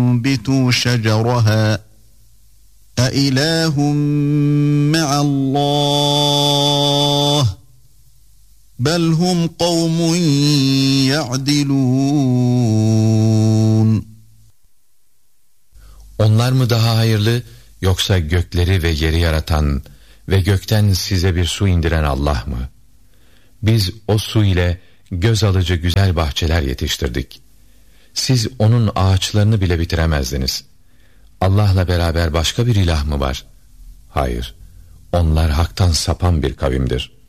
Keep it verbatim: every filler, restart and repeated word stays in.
تنبتوا شجرها أإله مع الله بل هم قوم يعدلون. Onlar mı daha hayırlı, yoksa gökleri ve yeri yaratan ve gökten size bir su indiren Allah mı? Biz o su ile göz alıcı güzel bahçeler yetiştirdik. Siz onun ağaçlarını bile bitiremezdiniz. Allah'la beraber başka bir ilah mı var? Hayır, onlar haktan sapan bir kavimdir.